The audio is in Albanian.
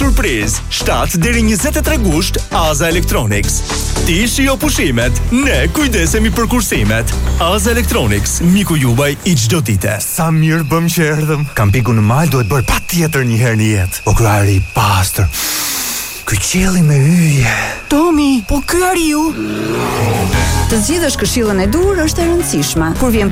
surprizë. 7 deri 23 gusht Aza Electronics. Ti shijo pushimet, ne kujdesemi për kursimet. Aza Electronics, miku juaj I çdo dite. Sa mirë bëm që erdhëm. Kam piku në mal duhet bërë patjetër një herë në jetë. Po ky ari I pastër. Ky qielli me hyje. Tomi, po ky ari ju. Të zgjidhësh këshillën e dur është e rëndësishme. Kur vjen